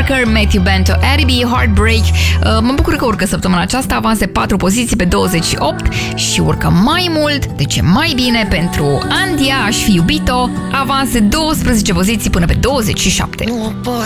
Parker, Matthew Bento, Ariby, Heartbreak. Mă bucur că urcă săptămâna aceasta, avanse 4 poziții pe 28 și urcă mai mult, deci e mai bine pentru Andia, Aș fi iubito, avanse 12 poziții până pe 27. Nu apare